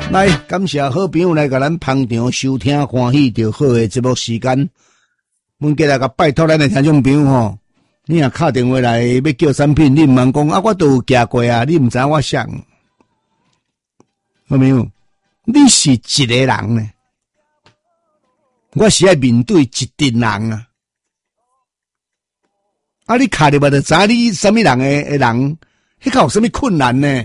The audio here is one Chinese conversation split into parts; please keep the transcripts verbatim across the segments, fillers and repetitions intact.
来，感谢好朋友来甲咱捧场收听欢喜就好的节目时间。阮过来甲拜托咱的听众朋友吼，你若敲电话来要叫产品，你毋通讲啊，我都有寄过啊，你毋知我想。好朋友，你是一个人呢，我是爱面对一群人啊。啊，你敲入来就知你什么人的的人，迄个有什么困难呢？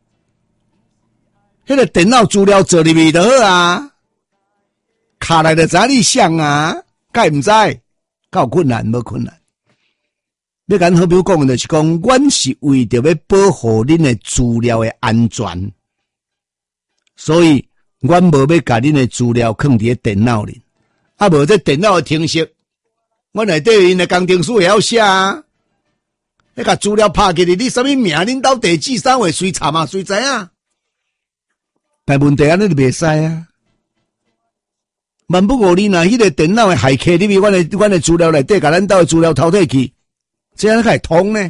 迄个电脑资料做入去就好啊，敲来就知你想啊，该毋知，够有困难无困难。要甲好朋友讲的就是讲，阮是为着要保护恁的资料的安全，所以阮无要甲恁的资料放伫电脑里，啊无这电脑的程式，阮内底因的工程师会晓写啊。你甲资料拍起来，你什么名？恁兜地址啥话随查嘛随知影。但问题安尼就袂使啊！万不过你若迄个电脑的骇客里面，阮的阮的资料内底，甲咱兜的资料偷摕去，这样才会通呢。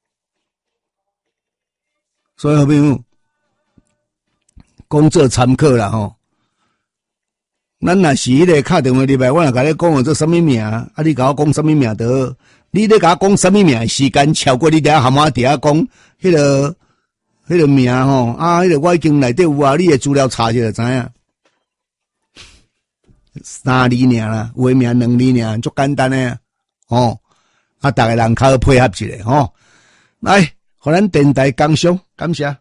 所以好朋友，讲做参考啦吼。咱若是迄个敲电话入来，我若甲你讲做什么名，啊你甲我讲什么名就好。你咧甲我讲什么名，时间超过你伫遐含我伫遐讲迄个。迄个名吼啊，迄个我已经内底有啊，你的资料查就知影。三字尔啦，有诶名两字尔，足简单诶哦。啊，逐个人较好配合一下吼。来，互咱电台工商，感谢。